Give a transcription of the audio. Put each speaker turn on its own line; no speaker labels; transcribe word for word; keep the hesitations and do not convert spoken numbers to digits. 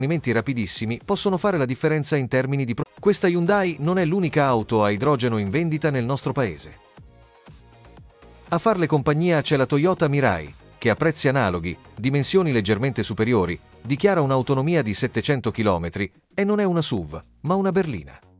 Movimenti rapidissimi possono fare la differenza in termini di pro- Questa Hyundai non è l'unica auto a idrogeno in vendita nel nostro paese. A farle compagnia c'è la Toyota Mirai, che a prezzi analoghi, dimensioni leggermente superiori, dichiara un'autonomia di settecento chilometri e non è una S U V, ma una berlina.